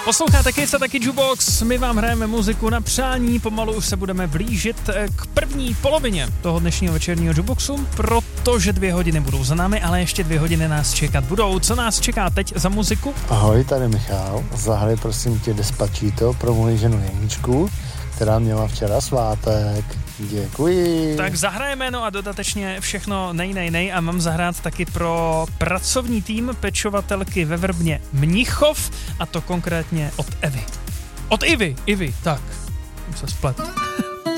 Posloucháte Kiss a taky Jukebox, my vám hrajeme muziku na přání, pomalu už se budeme blížit k první polovině toho dnešního večerního Jukeboxu, protože 2 hodiny budou za námi, ale ještě 2 hodiny nás čekat budou. Co nás čeká teď za muziku? Ahoj, tady Michal, zahraj prosím tě Despacito pro moji ženu Jeničku, která měla včera svátek. Děkuji. Tak zahrajeme, no a dodatečně všechno nej a mám zahrát taky pro pracovní tým pečovatelky ve Vrbně Mnichov, a to konkrétně od Evy. Od Ivy, tak, jsem se splet.